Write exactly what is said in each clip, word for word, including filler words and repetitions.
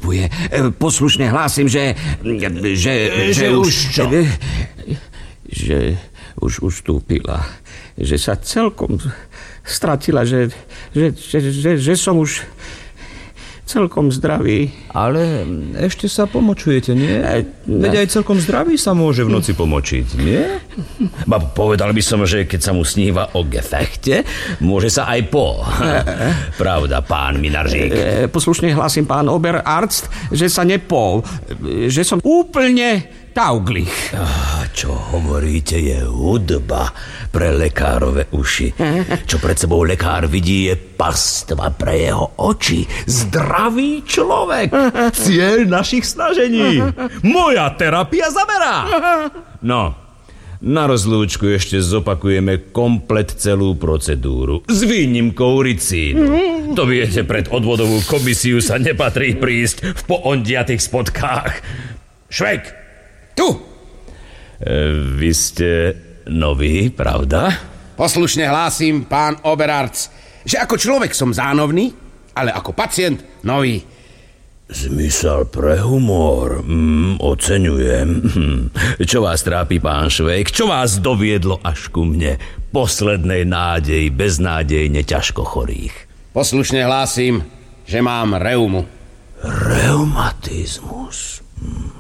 postupuje. Poslušne hlásim, že... Že, že, že už čo? Že už ustúpila. Že sa celkom stratila, že, že, že, že, že som už celkom zdravý. Ale ešte sa pomočujete, nie? Veď aj celkom zdravý sa môže v noci pomočiť, nie? Ba povedal by som, že keď sa mu sníva o gefechte, môže sa aj po. Pravda, pán Minaržík? Poslušne hlasím, pán Oberarzt, že sa nepo, že som úplne tauglich. Čo hovoríte, je hudba pre lekárove uši. Čo pred sebou lekár vidí, je pastva pre jeho oči. Zdravý človek. Cieľ našich snažení. Moja terapia zaberá. No, na rozlúčku ešte zopakujeme komplet celú procedúru. S výnimkou ricínu. To viete, pred odvodovú komisiu sa nepatrí prísť v poondiatých spodkách. Švejk! Tu! E, vy ste nový, pravda? Poslušne hlásim, pán Oberarzt, že ako človek som zánovný, ale ako pacient nový. Zmysel pre humor. Mm, oceňujem. Čo vás trápi, pán Švejk? Čo vás doviedlo až ku mne? Poslednej nádeji beznádejne ťažko chorých. Poslušne hlásim, že mám reumu. Reumatizmus. Hm.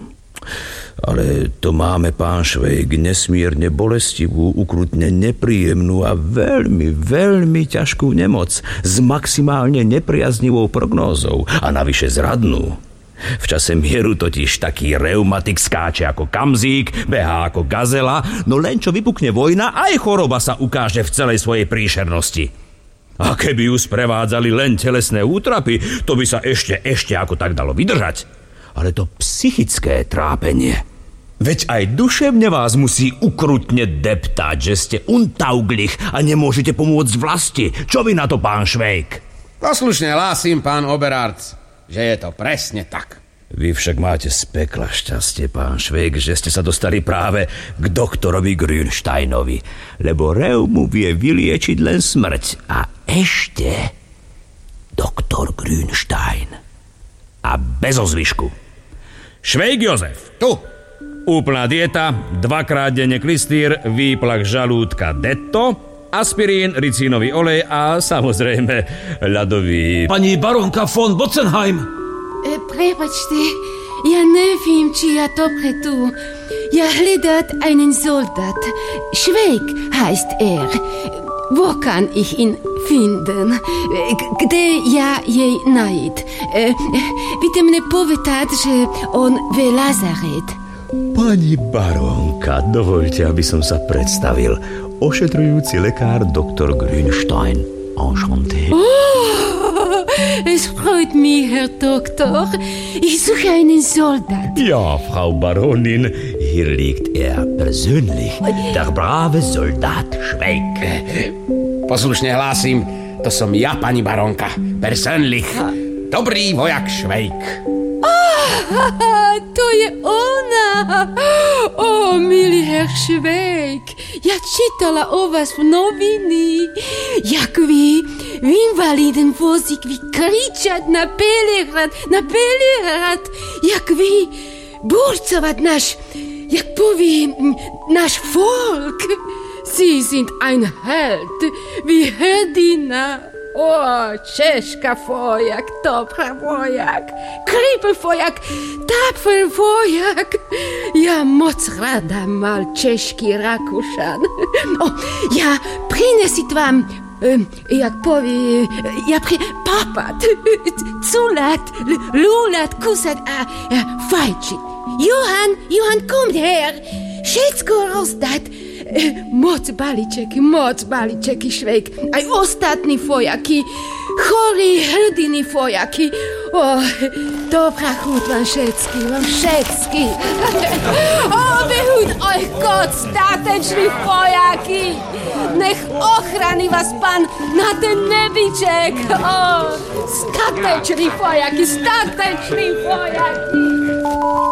Ale to máme, pán Švejk, nesmierne bolestivú, ukrutne nepríjemnú a veľmi, veľmi ťažkú nemoc s maximálne nepriaznivou prognózou a navyše zradnú. V čase mieru totiž taký reumatik skáče ako kamzík, behá ako gazela, no len čo vypukne vojna, aj choroba sa ukáže v celej svojej príšernosti. A keby ju sprevádzali len telesné útrapy, to by sa ešte, ešte ako tak dalo vydržať. Ale to psychické trápenie. Veď aj duševne vás musí ukrutne deptať, že ste untauglich a nemôžete pomôcť vlasti. Čo vy na to, pán Švejk? Poslušne hlásim, pán Oberarzt, že je to presne tak. Vy však máte z pekla šťastie, pán Švejk, že ste sa dostali práve k doktorovi Grünsteinovi, lebo reumu vie vyliečiť len smrť. A ešte doktor Grünstein. A bez ozvyšku. Švejk Jozef. Tu. Úplná dieta, dvakrát denne klystýr, výplach žalúdka detto, aspirín, ricínový olej a samozrejme ľadový... Pani baronka von Bockenheim. E, prepačte, ja neviem, či ja dobre tu. Ja hľadať einen Soldat. Švejk heißt er. Wo kann ich ihn finden? Kde ja jej najít? Víte mne povedať, že on ve Lazaret. Pani baronka, dovoľte, aby som sa predstavil. Ošetrujúci lekár doktor Grünstein. Enchanté. Oh, es freut mich, Herr Doktor. Ich suche einen Soldat. Ja, Frau Baronin, hier liegt er persönlich. Der brave Soldat Švejk. Poslušne hlásim, to som ja, pani baronka. Persönlich. Dobrý vojak Švejk. Ah, to je ona. Oh, milý Herr Švejk. Ja čítala o vás v noviny. Jak vy v invaliden vozík vy kričať na Belehrad, na Belehrad. Jak vy burcovať náš, jak povie, náš folk. Sie sind ein Held, wie Herdina. O, Češka vojak, dobrá vojak, kripl vojak, tapfer vojak. Ja moc rada mal Češký Rakúšan. O, ja prinesit vám, um, jak povie, ja pri... papat, culat, lulat, kusat a, a fajčiť. Johan, Johan, kom her, všetko rozdať. Moc balíčeky, moc balíčeky, Švejk. Aj ostatní vojaki, chorí hrdiny vojaki. O, dobrá chuť vám všetky, vám všetky. O, behúť, oj, kot, stateční vojaki. Nech ochrani vás pán na ten nebiček. O, stateční vojaki, stateční vojaki.